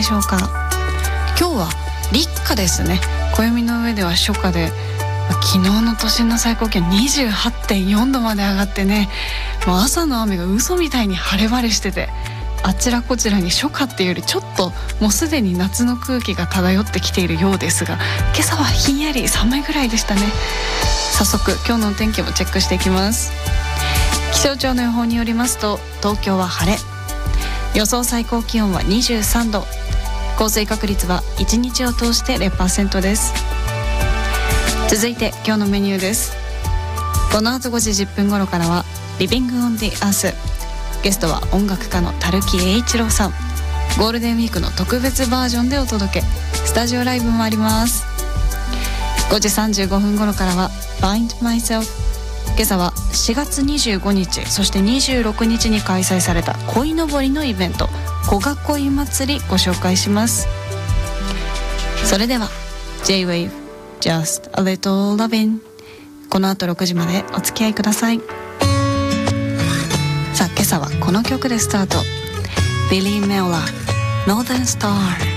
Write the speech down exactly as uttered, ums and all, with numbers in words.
でしょうか。今日は立夏ですね。暦の上では初夏で、昨日の都心の最高気温 にじゅうはってんよんどまで上がってね、もう朝の雨が嘘みたいに晴れ晴れしてて、あちらこちらに初夏っていうよりちょっともうすでに夏の空気が漂ってきているようですが、今朝はひんやり寒いぐらいでしたね。早速今日のお天気もチェックしていきます。気象庁の予報によりますと、東京は晴れ、予想最高気温はにじゅうさんど、降水確率はいちにちを通して ゼロパーセント です。続いて今日のメニューです。この後ごじじゅっぷん頃からはリビングオンディアース、ゲストは音楽家の樽木英一郎さん。ゴールデンウィークの特別バージョンでお届け、スタジオライブもあります。ごじさんじゅうごふん頃からは Find Myself。 今朝はしがつにじゅうごにち、そしてにじゅうろくにちに開催された鯉のぼりのイベント、古賀鯉祭りご紹介します。それでは J-Wave Just a Little Lovin'、 この後ろくじまでお付き合いください。さあ今朝はこの曲でスタート。ビリー・メオラ Northern Star。